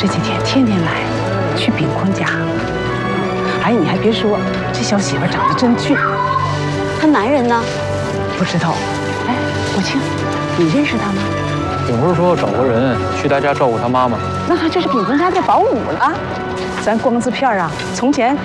这几天天天来，去炳坤家。哎，你还别说，这小媳妇长得真俊。 他男人呢？ 不知道。哎，国庆，你认识他吗？ 炳坤说要找个人去他家照顾他妈妈。 那他就是炳坤家的保姆了。咱光字片啊，从前